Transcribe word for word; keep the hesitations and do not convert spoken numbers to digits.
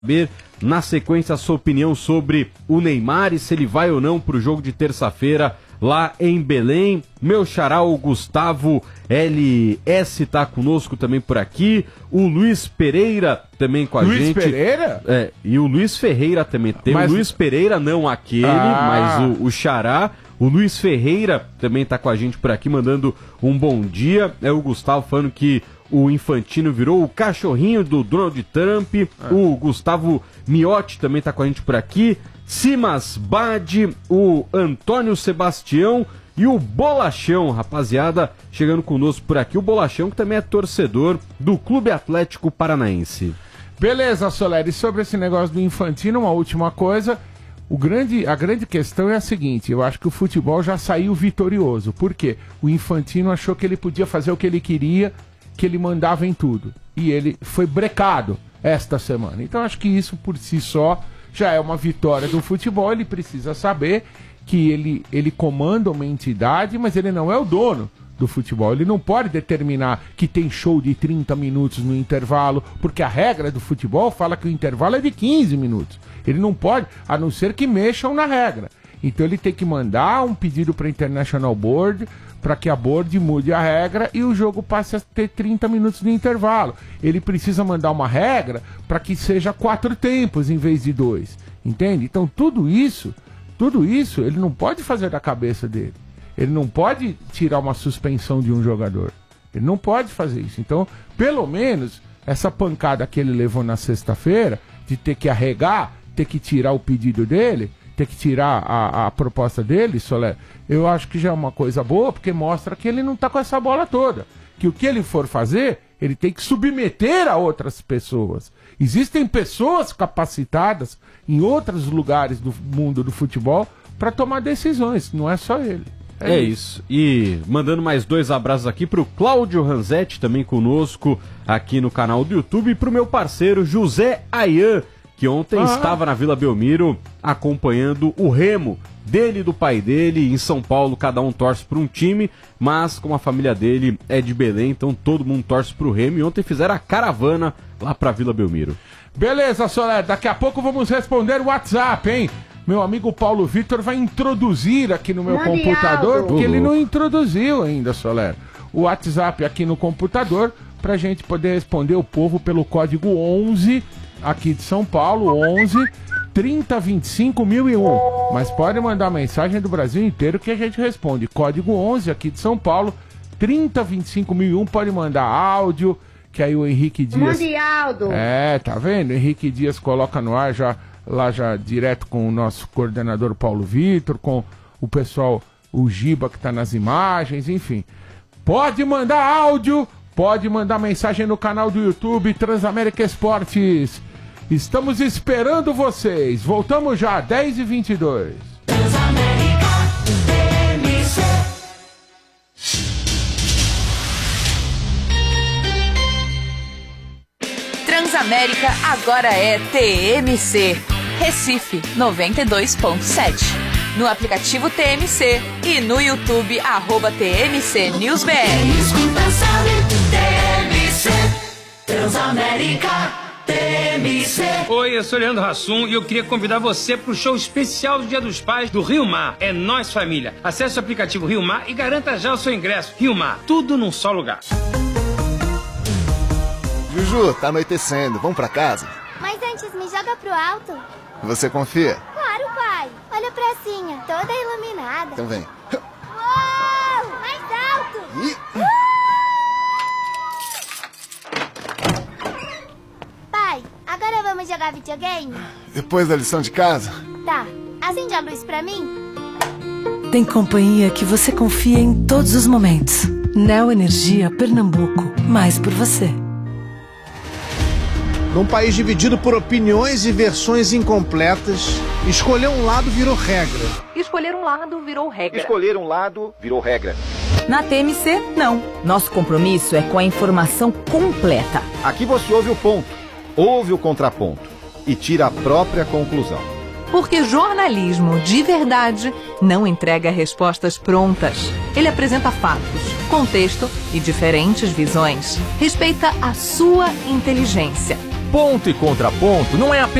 Saber na sequência a sua opinião sobre o Neymar e se ele vai ou não para o jogo de terça-feira lá em Belém. Meu xará, o Gustavo L S tá conosco também por aqui. O Luiz Pereira também com a Luiz gente. Luiz Pereira? É, e o Luiz Ferreira também. Tem mas... o Luiz Pereira, não aquele, ah. mas o, o xará. O Luiz Ferreira também tá com a gente por aqui, mandando um bom dia. É o Gustavo falando que o Infantino virou o cachorrinho do Donald Trump. Ah. O Gustavo Miotti também tá com a gente por aqui. Simas Bade, o Antônio Sebastião e o Bolachão, rapaziada, chegando conosco por aqui. O Bolachão, que também é torcedor do Clube Atlético Paranaense. Beleza, Soler. E sobre esse negócio do Infantino, uma última coisa. O grande, a grande questão é a seguinte: eu acho que o futebol já saiu vitorioso. Por quê? O Infantino achou que ele podia fazer o que ele queria, que ele mandava em tudo. E ele foi brecado esta semana. Então acho que isso por si só já é uma vitória do futebol. Ele precisa saber que ele, ele comanda uma entidade, mas ele não é o dono do futebol. Ele não pode determinar que tem show de trinta minutos no intervalo, porque a regra do futebol fala que o intervalo é de quinze minutos. Ele não pode, a não ser que mexam na regra. Então ele tem que mandar um pedido para a International Board, para que a Board mude a regra e o jogo passe a ter trinta minutos de intervalo. Ele precisa mandar uma regra para que seja quatro tempos em vez de dois. Entende? Então tudo isso, tudo isso ele não pode fazer da cabeça dele. Ele não pode tirar uma suspensão de um jogador. Ele não pode fazer isso. Então, pelo menos, essa pancada que ele levou na sexta-feira, de ter que arregar, ter que tirar o pedido dele, ter que tirar a, a proposta dele, Soler, eu acho que já é uma coisa boa, porque mostra que ele não tá com essa bola toda. Que o que ele for fazer, ele tem que submeter a outras pessoas. Existem pessoas capacitadas em outros lugares do mundo do futebol para tomar decisões, não é só ele. É, é isso. E mandando mais dois abraços aqui pro Cláudio Ranzetti, também conosco aqui no canal do YouTube, e pro meu parceiro José Ayan, que ontem ah. estava na Vila Belmiro acompanhando o remo dele e do pai dele em São Paulo. Cada um torce para um time, mas como a família dele é de Belém, então todo mundo torce pro remo, e ontem fizeram a caravana lá pra Vila Belmiro. Beleza, Soler, daqui a pouco vamos responder o WhatsApp, hein? Meu amigo Paulo Vitor vai introduzir aqui no meu Mundial. computador, porque ele não introduziu ainda, Soler, o WhatsApp aqui no computador, pra gente poder responder o povo pelo código onze aqui de São Paulo, onze trinta vinte e cinco mil e um. Mas pode mandar mensagem do Brasil inteiro que a gente responde. Código onze aqui de São Paulo, trinta vinte e cinco mil e um. Pode mandar áudio, que aí o Henrique Dias... Mundialdo. É, tá vendo? O Henrique Dias coloca no ar já, lá já direto com o nosso coordenador Paulo Vitor, com o pessoal, o Giba que tá nas imagens, enfim. Pode mandar áudio, pode mandar mensagem no canal do YouTube Transamérica Esportes. Estamos esperando vocês. Voltamos já, dez e vinte e dois. Transamérica T M C. Transamérica agora é T M C. Recife noventa e dois ponto sete. No aplicativo T M C e no YouTube, arroba T M C News B R. Escuta, sabe, T M C. Transamérica. T M C. Oi, eu sou Leandro Hassum e eu queria convidar você para o show especial do Dia dos Pais do Rio Mar. É Nós Família. Acesse o aplicativo Rio Mar e garanta já o seu ingresso. Rio Mar, tudo num só lugar. Juju, tá anoitecendo. Vamos pra casa? Mas antes, me joga pro alto. Você confia? Claro, pai. Olha a pracinha, toda iluminada. Então vem. Uou! Mais alto! Ih. Pai, agora vamos jogar videogame? Depois da lição de casa? Tá. Acende a luz pra mim. Tem companhia que você confia em todos os momentos. Neo Energia Pernambuco. Mais por você. Num país dividido por opiniões e versões incompletas, escolher um lado virou regra. Escolher um lado virou regra. Escolher um lado virou regra. Na T M C, não. Nosso compromisso é com a informação completa. Aqui você ouve o ponto, ouve o contraponto e tira a própria conclusão. Porque jornalismo de verdade não entrega respostas prontas. Ele apresenta fatos, contexto e diferentes visões. Respeita a sua inteligência. Ponto e contraponto não é apenas